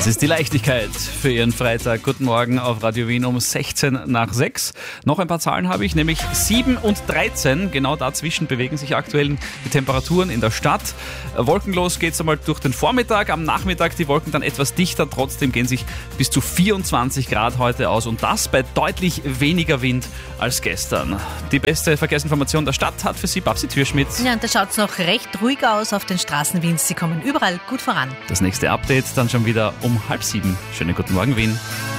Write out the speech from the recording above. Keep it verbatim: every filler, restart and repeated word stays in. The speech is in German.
ist die Leichtigkeit für Ihren Freitag. Guten Morgen auf Radio Wien um sechzehn nach sechs. Noch ein paar Zahlen habe ich, nämlich sieben und dreizehn. Genau dazwischen bewegen sich aktuell die Temperaturen in der Stadt. Wolkenlos geht es einmal durch den Vormittag. Am Nachmittag die Wolken dann etwas dichter. Trotzdem gehen sich bis zu vierundzwanzig Grad heute aus. Und das bei deutlich weniger Wind als gestern. Die beste Verkehrsinformation der Stadt hat für Sie Babsi Türschmidt. Ja, und da schaut es noch recht ruhig aus auf den Straßen Wiens. Sie kommen überall gut voran. Das nächste Update dann schon wieder um halb sieben. Schönen guten Morgen, Wien.